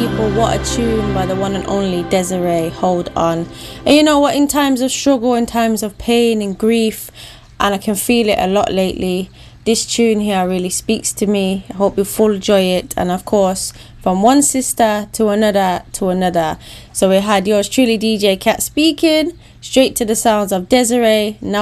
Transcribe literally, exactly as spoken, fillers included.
people, what a tune by the one and only Desiree, Hold On. And you know what, in times of struggle, in times of pain and grief, and I can feel it a lot lately, this tune here really speaks to me. I hope you full enjoy it. And of course, from one sister to another to another. So we had yours truly, D J Cat, speaking straight to the sounds of Desiree. Now